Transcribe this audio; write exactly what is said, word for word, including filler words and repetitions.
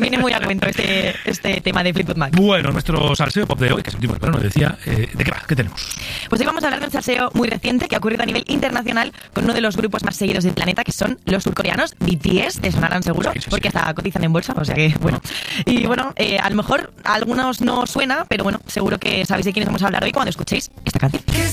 viene muy a cuento este, este tema de Fleetwood Mac. Bueno, nuestro salseo pop de hoy, que sentimos el verano, decía, eh, ¿de qué va? ¿Qué tenemos? Pues hoy vamos a hablar de un salseo muy reciente que ha ocurrido a nivel internacional con uno de los grupos más seguidos del planeta, que son los surcoreanos B T S. Te sonarán seguro, sí, sí, sí. Porque hasta cotizan en bolsa, o sea que, bueno. Y bueno, eh, a lo mejor a algunos no suena, pero bueno, seguro que sabéis de quiénes vamos a hablar hoy cuando escuchéis esta canción.